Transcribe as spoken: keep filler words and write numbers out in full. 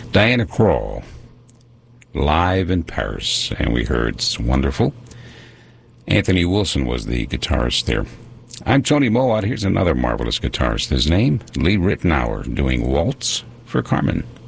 Diana Krall, live in Paris, and we heard It's Wonderful. Anthony Wilson was the guitarist there. I'm Tony Mowat. Here's another marvelous guitarist. His name, Lee Ritenour, doing Waltz for Carmen.